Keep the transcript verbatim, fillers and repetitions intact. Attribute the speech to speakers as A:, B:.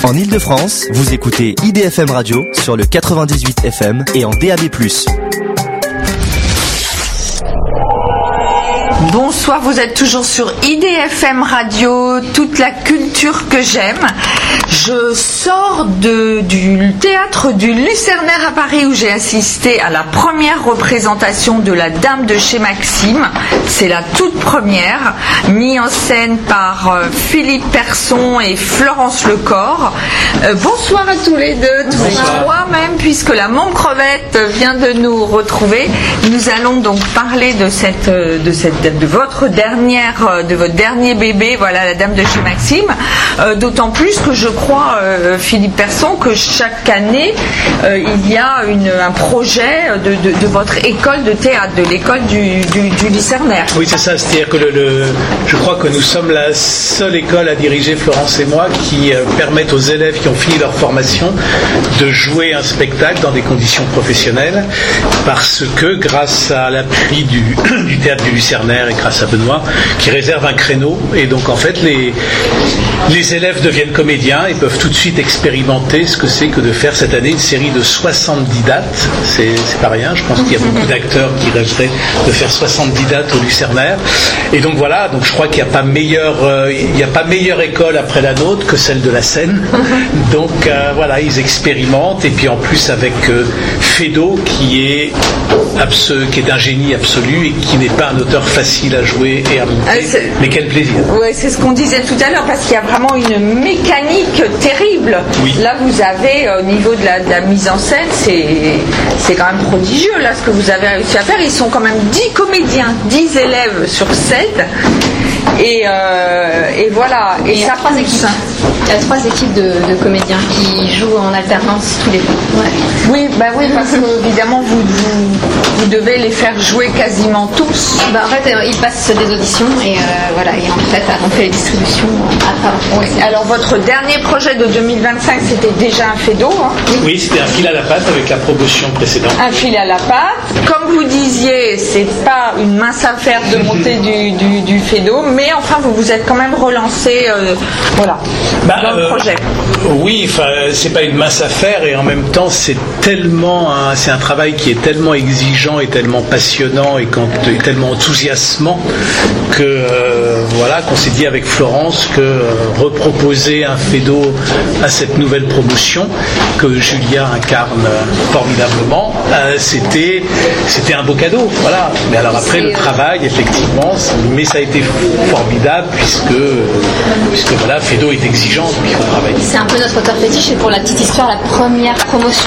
A: En Ile-de-France, vous écoutez I D F M Radio sur le quatre-vingt-dix-huit F M et en D A B plus.
B: Bonsoir, vous êtes toujours sur I D F M Radio, toute la culture que j'aime. Je sors de, du théâtre du Lucernaire à Paris où j'ai assisté à la première représentation de La Dame de chez Maxime. C'est la toute première, mise en scène par euh, Philippe Persson et Florence Lecor. Euh, bonsoir à tous les deux, tous les trois même, puisque la Môme Crevette vient de nous retrouver. Nous allons donc parler de cette, de cette, de votre dernière, de votre dernier bébé, voilà, La Dame de chez Maxime. Euh, d'autant plus que je crois, euh, Philippe Persson, que chaque année euh, il y a une, un projet de, de, de votre école de théâtre, de l'école du, du, du Lucernaire.
C: Oui, c'est ça. C'est-à-dire que le, le, je crois que nous sommes la seule école à diriger, Florence et moi, qui euh, permettent aux élèves qui ont fini leur formation de jouer un spectacle dans des conditions professionnelles, parce que grâce à l'appui du, du théâtre du Lucernaire et grâce à Benoît, qui réserve un créneau, et donc en fait les, les élèves deviennent comédiens et peuvent tout de suite expérimenter ce que c'est que de faire cette année une série de soixante-dix dates. C'est, c'est pas rien, je pense qu'il y a beaucoup d'acteurs qui rêveraient de faire soixante-dix dates au Lucernaire. Et donc voilà, donc je crois qu'il n'y a pas meilleure, euh, il n'y a pas meilleure école après la nôtre que celle de la Seine. Donc euh, voilà, ils expérimentent, et puis en plus avec euh, Fédo qui est, abso- qui est un génie absolu et qui n'est pas un auteur facile à jouer et à monter, euh, mais quel plaisir.
B: Oui, c'est ce qu'on disait tout à l'heure, parce qu'il y a vraiment une mécanique terrible.
C: Oui.
B: Là, vous avez, au niveau de la, de la mise en scène, c'est, c'est quand même prodigieux, là, ce que vous avez réussi à faire. Ils sont quand même dix comédiens, dix élèves sur sept. Et, euh, et voilà. Et,
D: et il y a trois équipes. Il y a trois équipes de, de comédiens qui jouent en alternance tous les deux. Ouais.
B: Oui, bah oui, parce que évidemment vous, vous, vous devez les faire jouer quasiment tous.
D: Bah, en fait, euh, ils passent des auditions et euh, voilà. Et en fait, on fait les distributions après.
B: Oui. Alors votre dernier projet de deux mille vingt-cinq, c'était déjà un Fédo. Hein.
C: Oui, c'était un fil à la patte avec la promotion précédente.
B: Un fil à la patte. Comme vous disiez, c'est pas une mince affaire de monter du, du, du Fédo, mais enfin vous vous êtes quand même relancé, euh, voilà,
C: bah,
B: dans le
C: euh,
B: projet.
C: Oui, enfin, c'est pas une mince affaire, et en même temps, c'est tellement, un, c'est un travail qui est tellement exigeant et tellement passionnant et, quand, et tellement enthousiasmant que euh, voilà, qu'on s'est dit avec Florence que euh, reproposer un Fédo à cette nouvelle promotion que Julia incarne formidablement, euh, c'était, c'était un beau cadeau, voilà. Mais alors après
D: c'est...
C: le travail, effectivement, mais ça a été formidable puisque, puisque voilà, Fédo est exigeant, donc il faut travailler.
D: C'est un peu notre auteur fétiche, et pour la petite histoire, la première promotion